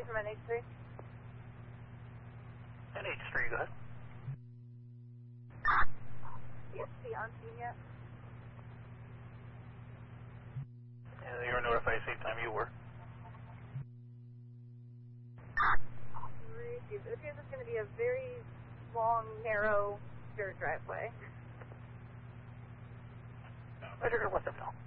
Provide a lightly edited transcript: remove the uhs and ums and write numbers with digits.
from NH3. NH3, go ahead. Yes, the on scene yet? Yeah, you were notified same time you were. Received. It appears it's going to be a very long, narrow dirt driveway. Roger, what's up now?